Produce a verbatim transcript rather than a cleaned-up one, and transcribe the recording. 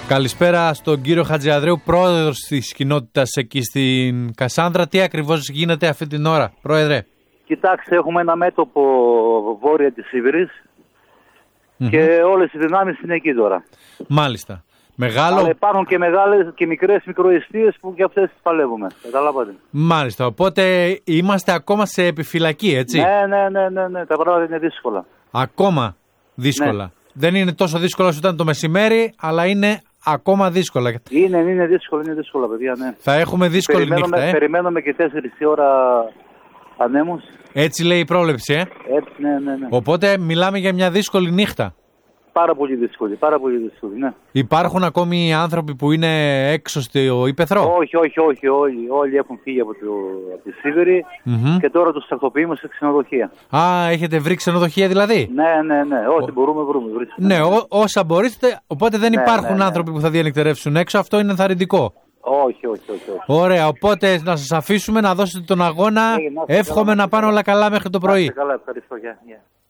Καλησπέρα στον κύριο Χατζιανδρέου, πρόεδρος της κοινότητας εκεί στην Κασάνδρα. Τι ακριβώς γίνεται αυτή την ώρα, πρόεδρε? Κοιτάξτε, έχουμε ένα μέτωπο βόρεια της Σίβηρης mm-hmm. και όλες οι δυνάμεις είναι εκεί τώρα. Μάλιστα. Μεγάλο... Αλλά υπάρχουν και μεγάλες και μικρές μικροαιστείες που και αυτές τις παλεύουμε. Καταλάβατε. Μάλιστα. Οπότε είμαστε ακόμα σε επιφυλακή, έτσι? Ναι, ναι, ναι, ναι, ναι. Τα πράγματα είναι δύσκολα. Ακόμα δύσκολα. Ναι. Δεν είναι τόσο δύσκολα όσο ήταν το μεσημέρι, αλλά είναι ακόμα δύσκολα. Είναι, είναι δύσκολα, είναι δύσκολα, παιδιά, ναι. Θα έχουμε δύσκολη περιμένουμε, νύχτα, ε. Περιμένουμε και τέσσερις η ώρα ανέμους. Έτσι λέει η πρόληψη, ε. Έτσι, ναι, ναι, ναι. Οπότε μιλάμε για μια δύσκολη νύχτα. Πάρα πολύ δύσκολη, πάρα πολύ δύσκολη, ναι. Υπάρχουν ακόμη άνθρωποι που είναι έξω στο ύπαιθρο? Όχι, όχι, όχι, όλοι, όλοι έχουν φύγει από, το, από τη Σίβηρη mm-hmm. και τώρα τους τακτοποιούμε σε ξενοδοχεία. Α, έχετε βρει ξενοδοχεία δηλαδή? Ναι, ναι, ναι, ό,τι ο... μπορούμε βρούμε. Βρίσκουμε. Ναι, ό, όσα μπορείτε, οπότε δεν ναι, υπάρχουν ναι, άνθρωποι ναι. που θα διανυκτερεύσουν έξω, αυτό είναι ενθαρρυντικό. Όχι, όχι, όχι, όχι. Ωραία, οπότε να σας αφήσουμε να δώσετε τον αγώνα, hey, εύχομαι να πάνε όλα καλά μέχρι το πρωί. Καλά, ευχαριστώ, yeah, yeah.